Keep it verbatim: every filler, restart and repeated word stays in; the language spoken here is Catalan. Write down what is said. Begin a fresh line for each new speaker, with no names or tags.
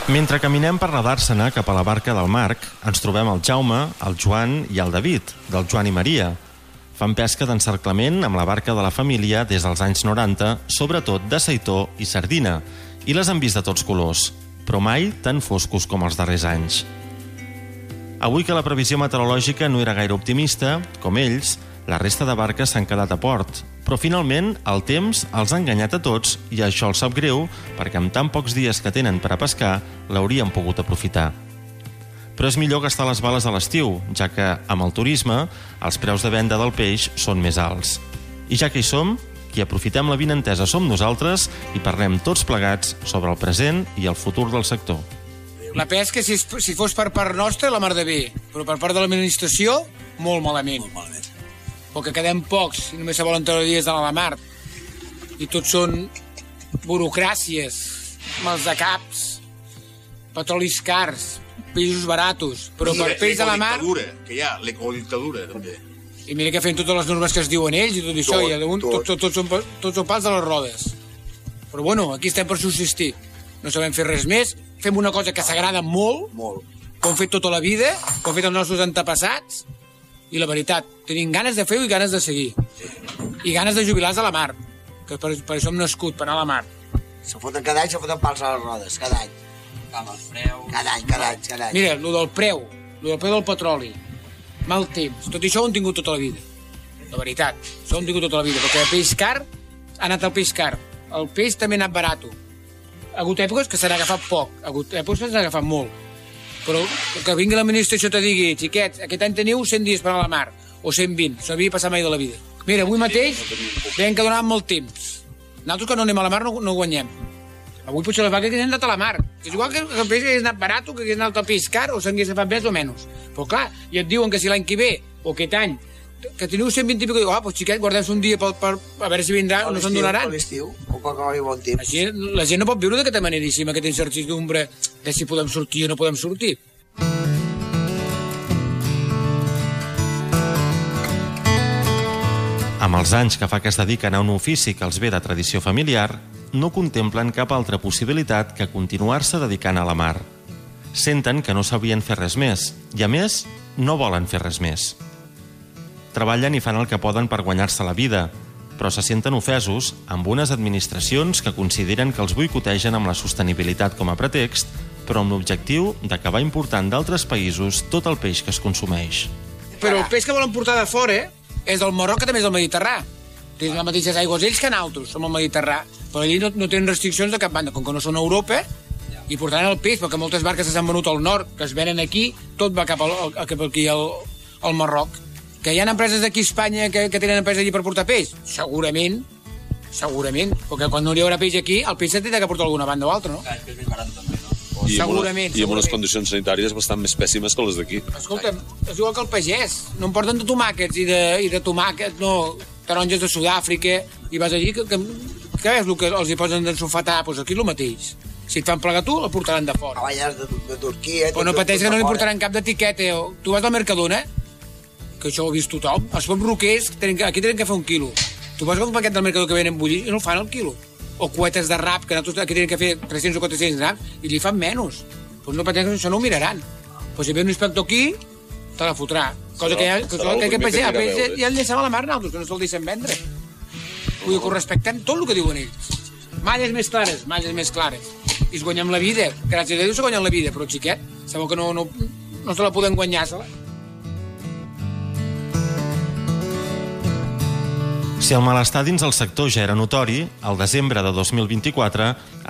Mentre caminem per la Dàrsena cap a la barca del Marc, ens trobem el Jaume, el Joan i el David, del Joan i Maria. Fan pesca d'encerclament amb la barca de la família des dels anys noranta, sobretot de seitó i sardina, i les han vist de tots colors, però mai tan foscos com els darrers anys. Avui que la previsió meteorològica no era gaire optimista, com ells, la resta de barques s'han quedat a port, però finalment el temps els ha enganyat a tots i això els sap greu perquè amb tan pocs dies que tenen per a pescar l'haurien pogut aprofitar. Però és millor gastar les bales a l'estiu, ja que amb el turisme els preus de venda del peix són més alts. I ja que hi som, qui aprofitem la vinentesa som nosaltres i parlem tots plegats sobre el present i el futur del sector.
La pesca, si, si fos per part nostra, la mar de bé, però per part de l'administració, molt malament. Molt malament. Perquè quedem pocs i només se volen treure dies de la mar. I tots són burocràcies, mals de caps, petrolis cars, peixos baratos, però per peix de la mar...
que hi ha, l'ecodictadura, també.
I mira que fent totes les normes que es diuen ells i tot això, tot, i un, tot, tot, tot, són, tots són pals de les rodes. Però bueno, aquí estem per subsistir. No sabem fer res més, fem una cosa que s'agrada molt, molt, com hem fet tota la vida, com han fet els nostres antepassats, i la veritat, tenim ganes de fer-ho i ganes de seguir. I ganes de jubilar-se a la mar, que per, per això hem nascut, per anar a la mar.
Se foten cada any, se foten pals a les rodes, cada any.
Amb els preus...
Cada any, cada any, cada any.
Mira, el del preu, el del preu del petroli, mal temps, tot això ho hem tingut tota la vida. La veritat, això ho hem tingut tota la vida, perquè el peix car ha anat el peix car, el peix també ha anat barat. Ha hagut èpoques que se n'ha agafat poc, ha hagut èpoques que se n'ha agafat molt. Però que vingui l'administració i te digui, xiquets, aquest any teniu cent dies per anar a la mar, o cent vint, això havia passat mai de la vida. Mira, avui mateix veiem que donàvem molt temps. Nosaltres que no anem a la mar no, no guanyem. Avui potser les vaques que han anat a la mar. És igual que el peix hagués anat barat, que hagués anat al peix car, o s'hagués agafat més o menys. Però clar, i et diuen que si l'any que ve, o aquest any, que teniu cent vint i pico, ah, doncs xiquets, guardem-se un dia per, per, a veure si vindrà, no se'n donaran.
A l'estiu, o quan hi bon temps.
Així, la gent no pot viure d'aquesta maneríssima, aquesta incertidumbre de si podem sortir o no podem sortir.
Amb els anys que fa que es dediquen a un ofici que els ve de tradició familiar, no contemplen cap altra possibilitat que continuar-se dedicant a la mar. Senten que no sabien fer res més, i a més, no volen fer res més. Treballen i fan el que poden per guanyar-se la vida, però se senten ofesos amb unes administracions que consideren que els boicotegen amb la sostenibilitat com a pretext, però amb l'objectiu d'acabar important d'altres països tot el peix que es consumeix.
Però el peix que volen portar de fora és del Marroc, que també és del Mediterrà. Tenen les mateixes aigües ells que nosaltres, som al Mediterrà, però allí no, no tenen restriccions de cap banda, com que no són a Europa, i portaran el peix, perquè moltes barques s'han venut al nord, que es venen aquí, tot va cap, al, cap aquí al, al Marroc. Que hi ha empreses d'aquí a Espanya que, que tenen empreses allí per portar peix? Segurament, segurament, perquè quan no hi haurà peix aquí, el peix s'ha de portar alguna banda o altra, no?
Clar, és que és més barat també, no?
I segurament,
I amb unes condicions sanitàries bastant més pèssimes que les d'aquí.
Escolta, és igual que el pagès. No em porten de tomàquets i de, i de tomàquets, no, taronges de Sud-àfrica, i vas allí, que, que, que és el que els hi posen d'ensofatar? Doncs aquí és el mateix. Si et fan plegar tu, el portaran de fora.
Cavalles de, de Turquia...
Però no pateix que no li portaran cap d'etiqueta. Tu vas al Mercadona, que això ho ha vist tothom, els pocs roquers, tenen, aquí tenen que fer un quilo. Tu vas a un paquet del Mercadona que venen bullir i no el fan el quilo. O cuetes de rap, que nosaltres aquí tenen que fer tres-cents o quatre-cents grams, i li fan menys. Doncs no pateix que això no ho miraran. Doncs si ve un inspector aquí, te la fotrà. Cosa que, ja, que, que, que, que, que ja el deixem a la mar, nosaltres, que no se'l deixem vendre. Vull dir que ho respectem tot el que diuen ells. Malles més clares, malles més clares. I es guanyem la vida. Gràcies a Déu se guanyen la vida, però xiquet, sabeu que no, no, no se la poden guanyar-se-la.
Si el malestar dins el sector ja era notori, al desembre de dos mil vint-i-quatre